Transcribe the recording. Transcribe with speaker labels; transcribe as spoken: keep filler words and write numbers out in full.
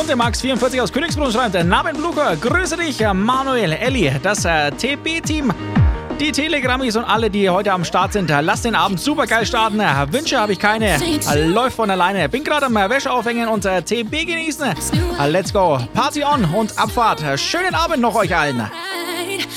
Speaker 1: Und der Max vierundvierzig aus Königsbrunn schreibt, Namen Blucher, grüße dich, Manuel, Elli, das äh, T B-Team. Die Telegrammis und alle, die heute am Start sind, lasst den Abend super geil starten. Wünsche habe ich keine. Läuft von alleine. Bin gerade am Wäsche aufhängen und T B genießen. Let's go. Party on und Abfahrt. Schönen Abend noch euch allen.